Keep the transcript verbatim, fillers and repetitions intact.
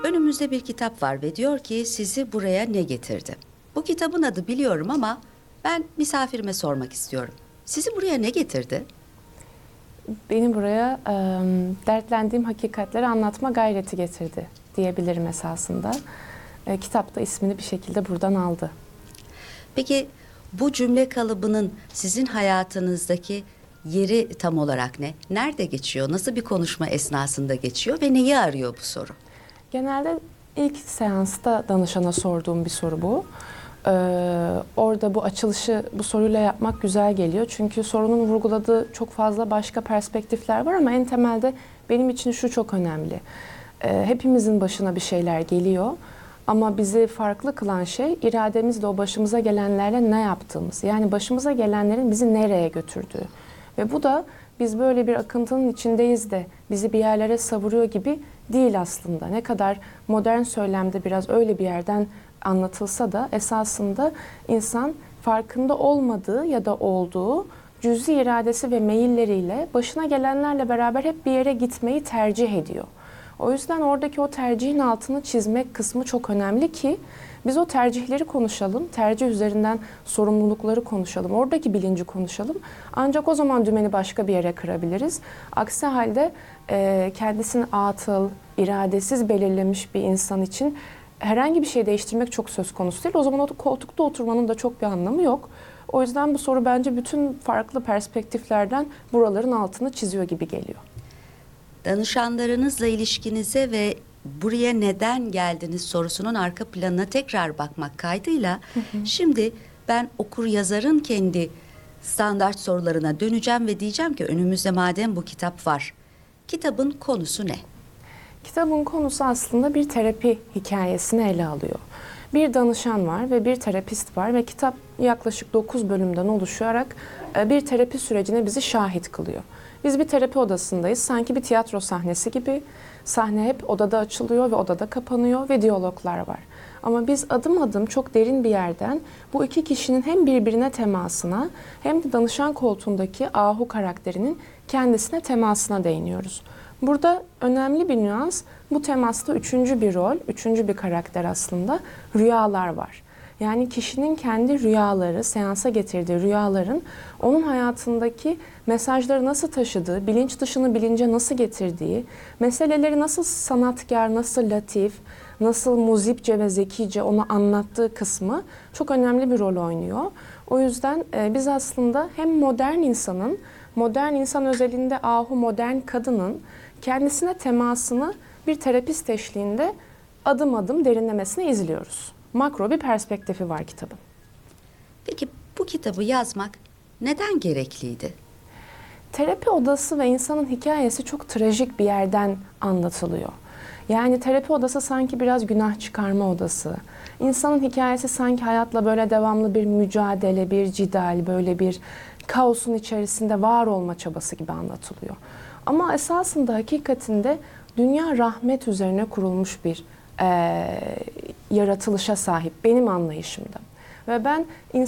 Önümüzde bir kitap var ve diyor ki sizi buraya ne getirdi? Bu kitabın adı biliyorum ama ben misafirime sormak istiyorum. Sizi buraya ne getirdi? Beni buraya e, dertlendiğim hakikatleri anlatma gayreti getirdi diyebilirim esasında. E, kitap da ismini bir şekilde buradan aldı. Peki bu cümle kalıbının sizin hayatınızdaki yeri tam olarak ne? Nerede geçiyor? Nasıl bir konuşma esnasında geçiyor ve neyi arıyor bu soru? Genelde ilk seansta danışana sorduğum bir soru bu. Ee, orada bu açılışı bu soruyla yapmak güzel geliyor. Çünkü sorunun vurguladığı çok fazla başka perspektifler var ama en temelde benim için şu çok önemli. Ee, hepimizin başına bir şeyler geliyor. Ama bizi farklı kılan şey irademizle o başımıza gelenlerle ne yaptığımız. Yani başımıza gelenlerin bizi nereye götürdüğü. Ve bu da biz böyle bir akıntının içindeyiz de bizi bir yerlere savuruyor gibi değil aslında. Ne kadar modern söylemde biraz öyle bir yerden anlatılsa da esasında insan farkında olmadığı ya da olduğu cüzi iradesi ve meyilleriyle başına gelenlerle beraber hep bir yere gitmeyi tercih ediyor. O yüzden oradaki o tercihin altını çizmek kısmı çok önemli ki biz o tercihleri konuşalım, tercih üzerinden sorumlulukları konuşalım, oradaki bilinci konuşalım. Ancak o zaman dümeni başka bir yere kırabiliriz. Aksi halde e, kendisini atıl, iradesiz belirlemiş bir insan için herhangi bir şey değiştirmek çok söz konusu değil. O zaman o koltukta oturmanın da çok bir anlamı yok. O yüzden bu soru bence bütün farklı perspektiflerden buraların altını çiziyor gibi geliyor. Danışanlarınızla ilişkinize ve buraya neden geldiniz sorusunun arka planına tekrar bakmak kaydıyla hı hı. Şimdi ben okur yazarın kendi standart sorularına döneceğim ve diyeceğim ki önümüzde madem bu kitap var, kitabın konusu ne? Kitabın konusu aslında bir terapi hikayesini ele alıyor. Bir danışan var ve bir terapist var ve kitap yaklaşık dokuz bölümden oluşarak bir terapi sürecine bizi şahit kılıyor. Biz bir terapi odasındayız. Sanki bir tiyatro sahnesi gibi. Sahne hep odada açılıyor ve odada kapanıyor ve diyaloglar var. Ama biz adım adım çok derin bir yerden bu iki kişinin hem birbirine temasına hem de danışan koltuğundaki Ahu karakterinin kendisine temasına değiniyoruz. Burada önemli bir nüans, bu temasta üçüncü bir rol, üçüncü bir karakter aslında rüyalar var. Yani kişinin kendi rüyaları, seansa getirdiği rüyaların onun hayatındaki mesajları nasıl taşıdığı, bilinç dışını bilince nasıl getirdiği, meseleleri nasıl sanatkar, nasıl latif, nasıl muzipce ve zekice onu anlattığı kısmı çok önemli bir rol oynuyor. O yüzden e, biz aslında hem modern insanın, modern insan özelinde ahu modern kadının kendisine temasını bir terapist eşliğinde adım adım derinlemesine izliyoruz. Makro bir perspektifi var kitabın. Peki bu kitabı yazmak neden gerekliydi? Terapi odası ve insanın hikayesi çok trajik bir yerden anlatılıyor. Yani terapi odası sanki biraz günah çıkarma odası. İnsanın hikayesi sanki hayatla böyle devamlı bir mücadele, bir cidal, böyle bir kaosun içerisinde var olma çabası gibi anlatılıyor. Ama esasında hakikatinde dünya rahmet üzerine kurulmuş bir e, yaratılışa sahip benim anlayışımda. Ve ben